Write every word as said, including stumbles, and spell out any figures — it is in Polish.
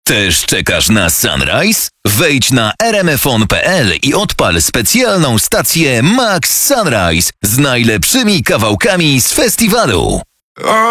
Też czekasz na Sunrise? Wejdź na r m f o n kropka p l i odpal specjalną stację Max Sunrise z najlepszymi kawałkami z festiwalu.